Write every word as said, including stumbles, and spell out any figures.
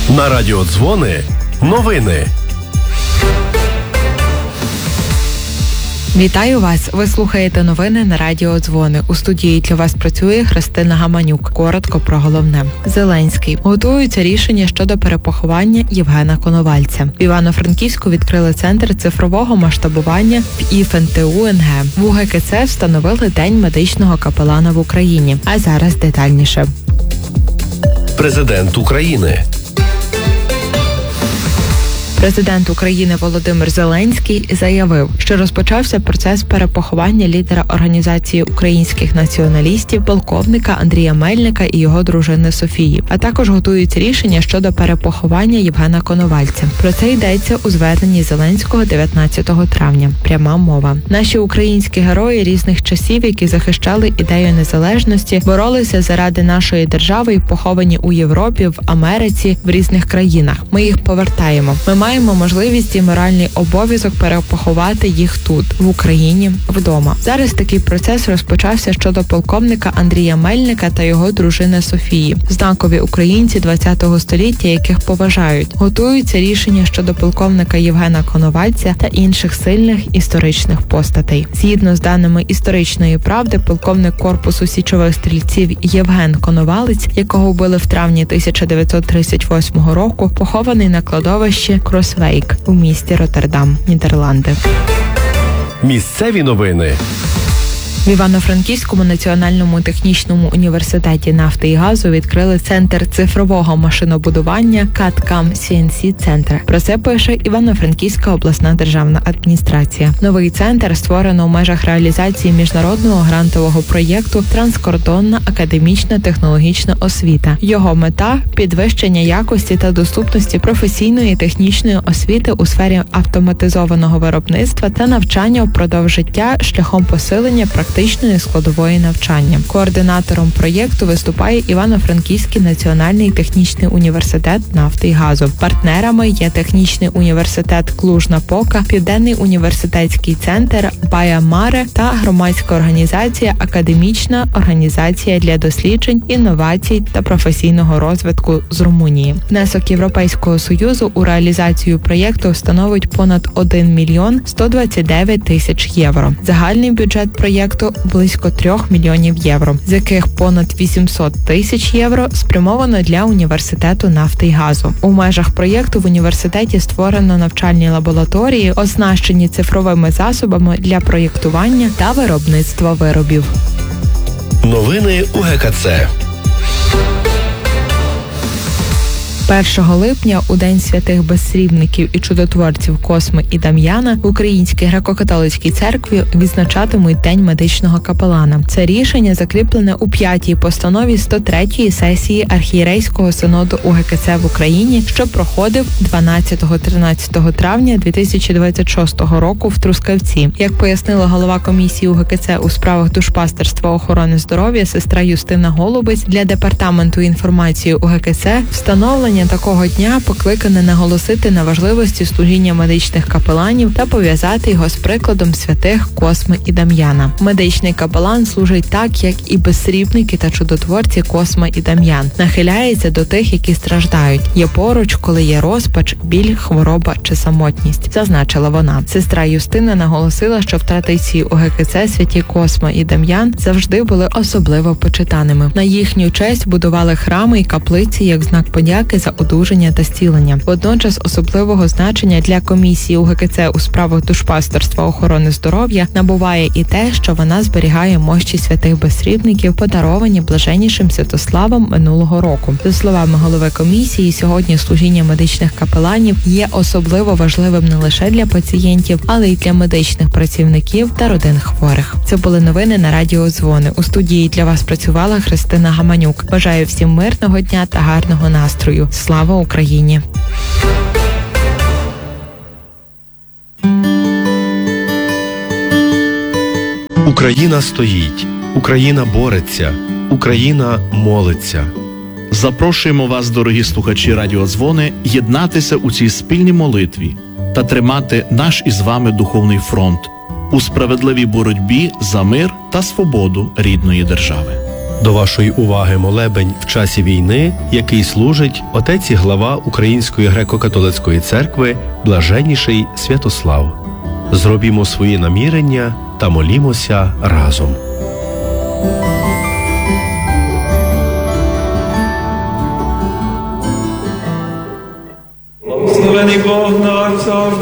На радіо Дзвони новини. Вітаю вас! Ви слухаєте новини на радіо Дзвони. У студії для вас працює Христина Гаманюк. Коротко про головне. Зеленський. Готуються рішення щодо перепоховання Євгена Коновальця. В Івано-Франківську відкрили центр цифрового масштабування в І Ф Н Т У Н Г. В У Г К Це встановили День медичного капелана в Україні. А зараз детальніше. Президент України. Президент України Володимир Зеленський заявив, що розпочався процес перепоховання лідера Організації українських націоналістів, полковника Андрія Мельника і його дружини Софії, а також готуються рішення щодо перепоховання Євгена Коновальця. Про це йдеться у зверненні Зеленського дев'ятнадцятого травня. Пряма мова. Наші українські герої різних часів, які захищали ідею незалежності, боролися заради нашої держави і поховані у Європі, в Америці, в різних країнах. Ми їх повертаємо. Ми маємо можливість і моральний обов'язок перепоховати їх тут, в Україні, вдома. Зараз такий процес розпочався щодо полковника Андрія Мельника та його дружини Софії. Знакові українці ХХ століття, яких поважають. Готуються рішення щодо полковника Євгена Коновальця та інших сильних історичних постатей. Згідно з даними історичної правди, полковник корпусу січових стрільців Євген Коновалець, якого вбили в травні тисяча дев'ятсот тридцять восьмого року, похований на кладовищі Кросвейк у місті Роттердам, Нідерланди. Місцеві новини. В Івано-Франківському національному технічному університеті нафти і газу відкрили центр цифрового машинобудування кат-кам Сі Ен Сі Центр. Про це пише Івано-Франківська обласна державна адміністрація. Новий центр створено в межах реалізації міжнародного грантового проєкту «Транскордонна академічна технологічна освіта». Його мета – підвищення якості та доступності професійної технічної освіти у сфері автоматизованого виробництва та навчання впродовж життя шляхом посилення практичної практичної складової навчання. Координатором проєкту виступає Івано-Франківський національний технічний університет нафти і газу. Партнерами є Технічний університет Клуж-Напока, Південний університетський центр Баямаре та громадська організація Академічна організація для досліджень, інновацій та професійного розвитку з Румунії. Внесок Європейського Союзу у реалізацію проєкту становить понад один мільйон сто двадцять дев'ять тисяч євро. Загальний бюджет проєкту близько трьох мільйонів євро, з яких понад вісімсот тисяч євро спрямовано для університету нафти і газу. У межах проєкту в університеті створено навчальні лабораторії, оснащені цифровими засобами для проєктування та виробництва виробів. Новини У Ге Ка Це. першого липня, у День святих безсрібників і чудотворців Косми і Дам'яна, в Українській греко-католицькій церкві відзначатимуть День медичного капелана. Це рішення закріплене у п'ятій постанові сто третьої сесії Архієрейського синоду У Ге Ка Це в Україні, що проходив дванадцятого-тринадцятого травня дві тисячі двадцять шостого року в Трускавці. Як пояснила голова комісії У Ге Ка Це у справах душпастерства охорони здоров'я сестра Юстина Голубець, для департаменту інформації У Ге Ка Це встановлення такого дня покликане наголосити на важливості служіння медичних капеланів та пов'язати його з прикладом святих Косми і Дам'яна. Медичний капелан служить так, як і безсрібники та чудотворці Косма і Дам'ян. Нахиляється до тих, які страждають. Є поруч, коли є розпач, біль, хвороба чи самотність, зазначила вона. Сестра Юстина наголосила, що в традиції У Ге Ка Це святі Косма і Дам'ян завжди були особливо почитаними. На їхню честь будували храми і каплиці як знак подяки за одужання та зцілення. Водночас особливого значення для комісії У Ге Ка Це у справах душпастерства охорони здоров'я набуває і те, що вона зберігає мощі святих безсрібників, подаровані блаженнішим Святославом минулого року. За словами голови комісії, сьогодні служіння медичних капеланів є особливо важливим не лише для пацієнтів, але й для медичних працівників та родин хворих. Це були новини на радіо Дзвони. У студії для вас працювала Христина Гаманюк. Бажаю всім мирного дня та гарного настрою. Слава Україні! Україна стоїть, Україна бореться, Україна молиться. Запрошуємо вас, дорогі слухачі Радіодзвони, єднатися у цій спільній молитві та тримати наш із вами духовний фронт у справедливій боротьбі за мир та свободу рідної держави. До вашої уваги молебень в часі війни, який служить отець і глава Української греко-католицької церкви Блаженніший Святослав. Зробімо свої намірення та молімося разом. Благословений Бог наш завжди.